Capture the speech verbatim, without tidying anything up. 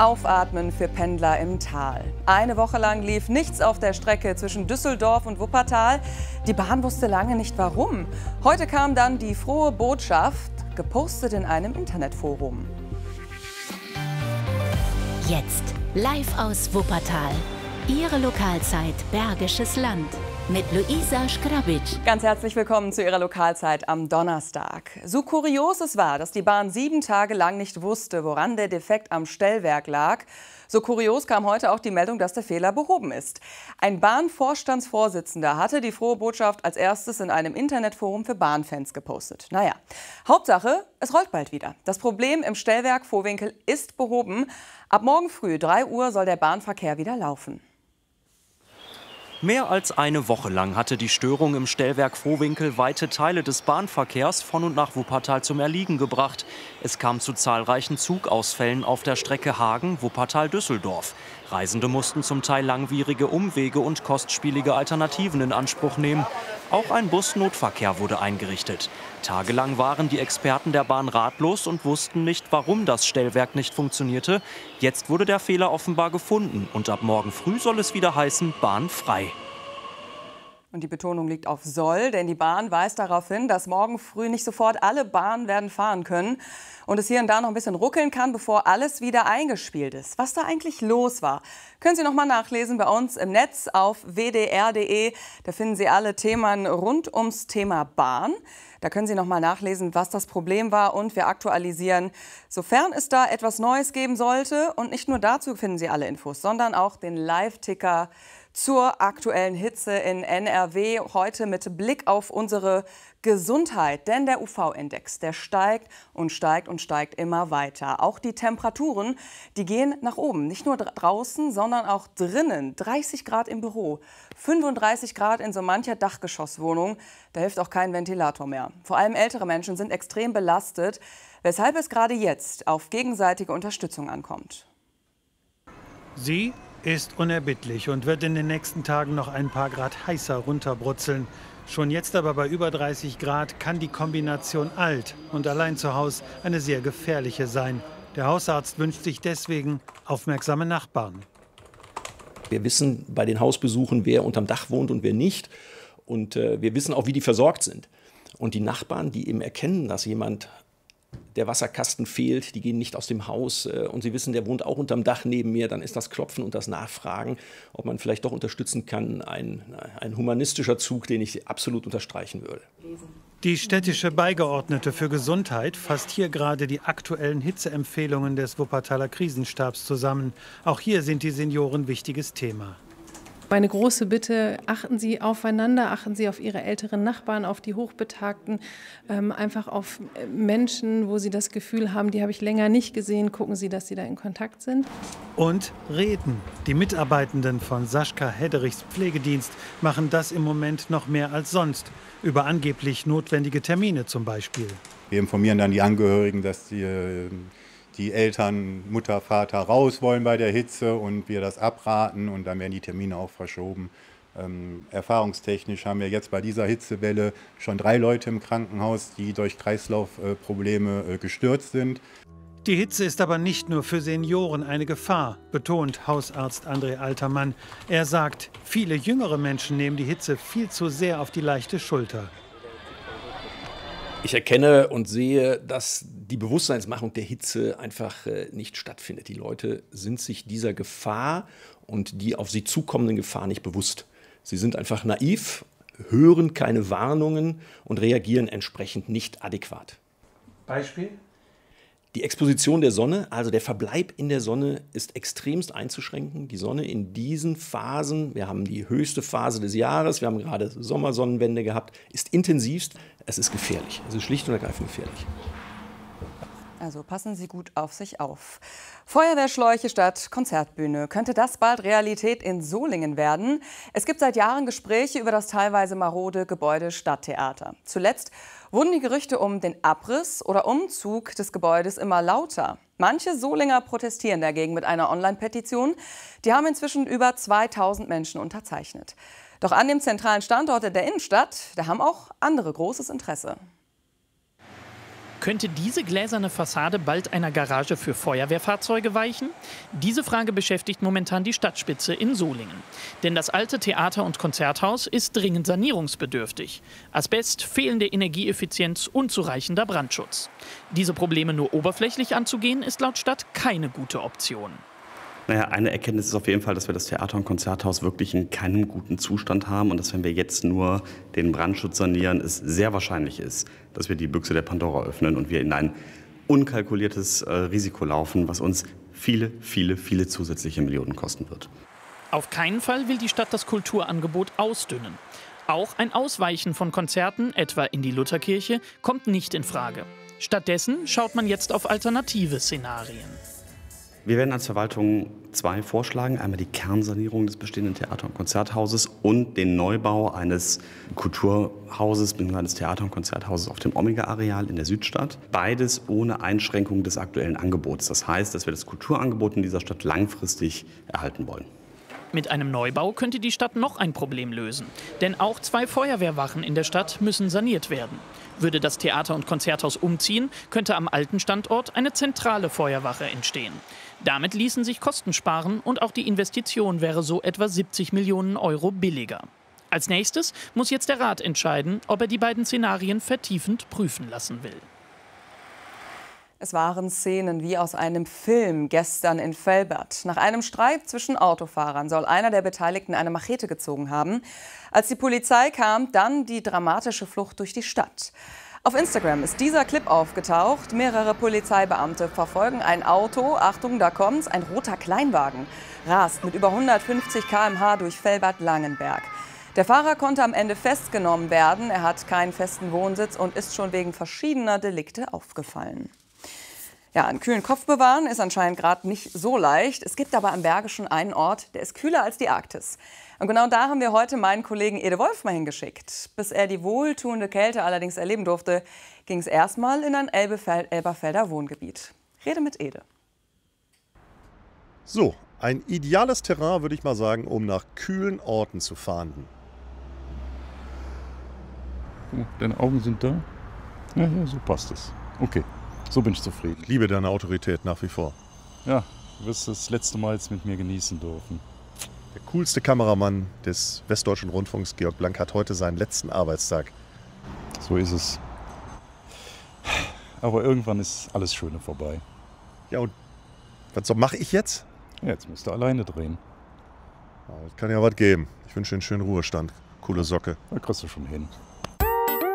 Aufatmen für Pendler im Tal. Eine Woche lang lief nichts auf der Strecke zwischen Düsseldorf und Wuppertal. Die Bahn wusste lange nicht warum. Heute kam dann die frohe Botschaft, gepostet in einem Internetforum. Jetzt live aus Wuppertal. Ihre Lokalzeit Bergisches Land mit Luisa Schgrabic. Ganz herzlich willkommen zu Ihrer Lokalzeit am Donnerstag. So kurios es war, dass die Bahn sieben Tage lang nicht wusste, woran der Defekt am Stellwerk lag, so kurios kam heute auch die Meldung, dass der Fehler behoben ist. Ein Bahnvorstandsvorsitzender hatte die frohe Botschaft als erstes in einem Internetforum für Bahnfans gepostet. Naja, Hauptsache, es rollt bald wieder. Das Problem im Stellwerk Vohwinkel ist behoben. Ab morgen früh drei Uhr soll der Bahnverkehr wieder laufen. Mehr als eine Woche lang hatte die Störung im Stellwerk Vohwinkel weite Teile des Bahnverkehrs von und nach Wuppertal zum Erliegen gebracht. Es kam zu zahlreichen Zugausfällen auf der Strecke Hagen-Wuppertal-Düsseldorf. Reisende mussten zum Teil langwierige Umwege und kostspielige Alternativen in Anspruch nehmen. Auch ein Busnotverkehr wurde eingerichtet. Tagelang waren die Experten der Bahn ratlos und wussten nicht, warum das Stellwerk nicht funktionierte. Jetzt wurde der Fehler offenbar gefunden und ab morgen früh soll es wieder heißen, Bahn frei. Und die Betonung liegt auf soll, denn die Bahn weist darauf hin, dass morgen früh nicht sofort alle Bahnen werden fahren können und es hier und da noch ein bisschen ruckeln kann, bevor alles wieder eingespielt ist. Was da eigentlich los war, können Sie noch mal nachlesen bei uns im Netz auf w d r punkt d e. Da finden Sie alle Themen rund ums Thema Bahn. Da können Sie noch mal nachlesen, was das Problem war, und wir aktualisieren, sofern es da etwas Neues geben sollte. Und nicht nur dazu finden Sie alle Infos, sondern auch den Live-Ticker zur aktuellen Hitze in N R W. Heute mit Blick auf unsere Gesundheit. Denn der U V-Index, der steigt und steigt und steigt immer weiter. Auch die Temperaturen, die gehen nach oben. Nicht nur draußen, sondern auch drinnen. dreißig Grad im Büro, fünfunddreißig Grad in so mancher Dachgeschosswohnung. Da hilft auch kein Ventilator mehr. Vor allem ältere Menschen sind extrem belastet, weshalb es gerade jetzt auf gegenseitige Unterstützung ankommt. Sie ist unerbittlich und wird in den nächsten Tagen noch ein paar Grad heißer runterbrutzeln. Schon jetzt aber bei über dreißig Grad kann die Kombination alt und allein zu Hause eine sehr gefährliche sein. Der Hausarzt wünscht sich deswegen aufmerksame Nachbarn. Wir wissen bei den Hausbesuchen, wer unterm Dach wohnt und wer nicht. Und äh, wir wissen auch, wie die versorgt sind. Und die Nachbarn, die eben erkennen, dass jemand, der Wasserkasten fehlt, die gehen nicht aus dem Haus äh, und sie wissen, der wohnt auch unterm Dach neben mir, dann ist das Klopfen und das Nachfragen, ob man vielleicht doch unterstützen kann, ein, ein humanistischer Zug, den ich absolut unterstreichen würde. Die städtische Beigeordnete für Gesundheit fasst hier gerade die aktuellen Hitzeempfehlungen des Wuppertaler Krisenstabs zusammen. Auch hier sind die Senioren wichtiges Thema. Meine große Bitte, achten Sie aufeinander, achten Sie auf Ihre älteren Nachbarn, auf die Hochbetagten, ähm, einfach auf Menschen, wo Sie das Gefühl haben, die habe ich länger nicht gesehen, gucken Sie, dass Sie da in Kontakt sind. Und reden. Die Mitarbeitenden von Sascha Hederichs Pflegedienst machen das im Moment noch mehr als sonst, über angeblich notwendige Termine zum Beispiel. Wir informieren dann die Angehörigen, dass die die Eltern, Mutter, Vater raus wollen bei der Hitze und wir das abraten, und dann werden die Termine auch verschoben. Ähm, erfahrungstechnisch haben wir jetzt bei dieser Hitzewelle schon drei Leute im Krankenhaus, die durch Kreislaufprobleme äh, gestürzt sind. Die Hitze ist aber nicht nur für Senioren eine Gefahr, betont Hausarzt André Altermann. Er sagt, viele jüngere Menschen nehmen die Hitze viel zu sehr auf die leichte Schulter. Ich erkenne und sehe, dass die Bewusstseinsmachung der Hitze einfach äh, nicht stattfindet. Die Leute sind sich dieser Gefahr und die auf sie zukommenden Gefahr nicht bewusst. Sie sind einfach naiv, hören keine Warnungen und reagieren entsprechend nicht adäquat. Beispiel? Die Exposition der Sonne, also der Verbleib in der Sonne, ist extremst einzuschränken. Die Sonne in diesen Phasen, wir haben die höchste Phase des Jahres, wir haben gerade Sommersonnenwende gehabt, ist intensivst. Es ist gefährlich. Es ist schlicht und ergreifend gefährlich. Also passen Sie gut auf sich auf. Feuerwehrschläuche statt Konzertbühne. Könnte das bald Realität in Solingen werden? Es gibt seit Jahren Gespräche über das teilweise marode Gebäude Stadttheater. Zuletzt wurden die Gerüchte um den Abriss oder Umzug des Gebäudes immer lauter. Manche Solinger protestieren dagegen mit einer Online-Petition. Die haben inzwischen über zweitausend Menschen unterzeichnet. Doch an dem zentralen Standort in der Innenstadt, da haben auch andere großes Interesse. Könnte diese gläserne Fassade bald einer Garage für Feuerwehrfahrzeuge weichen? Diese Frage beschäftigt momentan die Stadtspitze in Solingen. Denn das alte Theater- und Konzerthaus ist dringend sanierungsbedürftig. Asbest, fehlende Energieeffizienz, unzureichender Brandschutz. Diese Probleme nur oberflächlich anzugehen, ist laut Stadt keine gute Option. Naja, eine Erkenntnis ist auf jeden Fall, dass wir das Theater- und Konzerthaus wirklich in keinem guten Zustand haben und dass, wenn wir jetzt nur den Brandschutz sanieren, es sehr wahrscheinlich ist, dass wir die Büchse der Pandora öffnen und wir in ein unkalkuliertes äh, Risiko laufen, was uns viele, viele, viele zusätzliche Millionen kosten wird. Auf keinen Fall will die Stadt das Kulturangebot ausdünnen. Auch ein Ausweichen von Konzerten, etwa in die Lutherkirche, kommt nicht in Frage. Stattdessen schaut man jetzt auf alternative Szenarien. Wir werden als Verwaltung zwei vorschlagen. Einmal die Kernsanierung des bestehenden Theater- und Konzerthauses und den Neubau eines Kulturhauses bzw. eines Theater- und Konzerthauses auf dem Omega-Areal in der Südstadt. Beides ohne Einschränkung des aktuellen Angebots. Das heißt, dass wir das Kulturangebot in dieser Stadt langfristig erhalten wollen. Mit einem Neubau könnte die Stadt noch ein Problem lösen. Denn auch zwei Feuerwehrwachen in der Stadt müssen saniert werden. Würde das Theater- und Konzerthaus umziehen, könnte am alten Standort eine zentrale Feuerwache entstehen. Damit ließen sich Kosten sparen und auch die Investition wäre so etwa siebzig Millionen Euro billiger. Als nächstes muss jetzt der Rat entscheiden, ob er die beiden Szenarien vertiefend prüfen lassen will. Es waren Szenen wie aus einem Film gestern in Velbert. Nach einem Streit zwischen Autofahrern soll einer der Beteiligten eine Machete gezogen haben. Als die Polizei kam, dann die dramatische Flucht durch die Stadt. Auf Instagram ist dieser Clip aufgetaucht. Mehrere Polizeibeamte verfolgen ein Auto. Achtung, da kommt's, ein roter Kleinwagen rast mit über hundertfünfzig Kilometer pro Stunde durch Velbert-Langenberg. Der Fahrer konnte am Ende festgenommen werden. Er hat keinen festen Wohnsitz und ist schon wegen verschiedener Delikte aufgefallen. Ja, einen kühlen Kopf bewahren ist anscheinend gerade nicht so leicht. Es gibt aber am Bergischen einen Ort, der ist kühler als die Arktis. Und genau da haben wir heute meinen Kollegen Ede Wolf mal hingeschickt. Bis er die wohltuende Kälte allerdings erleben durfte, ging es erstmal in ein Elbefeld- Elberfelder Wohngebiet. Rede mit Ede. So, ein ideales Terrain, würde ich mal sagen, um nach kühlen Orten zu fahnden. Oh, deine Augen sind da? Ja, ja, so passt es. Okay. So bin ich zufrieden. Ich liebe deine Autorität nach wie vor. Ja, du wirst das letzte Mal jetzt mit mir genießen dürfen. Der coolste Kameramann des Westdeutschen Rundfunks, Georg Blank, hat heute seinen letzten Arbeitstag. So ist es. Aber irgendwann ist alles Schöne vorbei. Ja, und was so mache ich jetzt? Ja, jetzt musst du alleine drehen. Ja, das kann ja was geben. Ich wünsche dir einen schönen Ruhestand. Coole Socke. Da kriegst du schon hin.